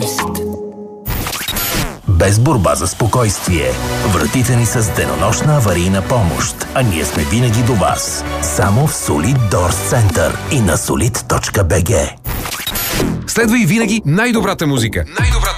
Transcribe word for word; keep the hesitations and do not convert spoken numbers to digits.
Без борба за спокойствие. Вратите ни са с денонощна аварийна помощ, а ние сме винаги до вас. Само в Solid Doors Center и на solid точка би джи. Следва и винаги най-добрата музика. Най-добрата